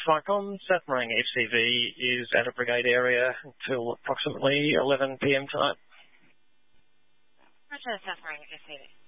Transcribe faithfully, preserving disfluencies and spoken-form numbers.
SPICOM, South Morang F C V is at a brigade area until approximately eleven p m tonight. Roger, South Morang F C V.